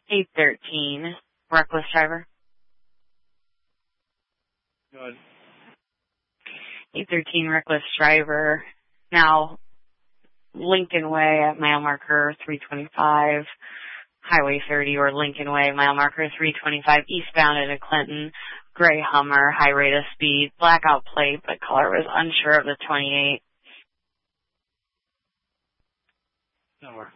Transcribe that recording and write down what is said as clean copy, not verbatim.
813, reckless driver. Go ahead. 813, reckless driver. Now, Lincoln Way at mile marker 325, Highway 30 or Lincoln Way, mile marker 325, eastbound into Clinton, gray Hummer, high rate of speed, blackout plate, but caller was unsure of the 28. Nowhere.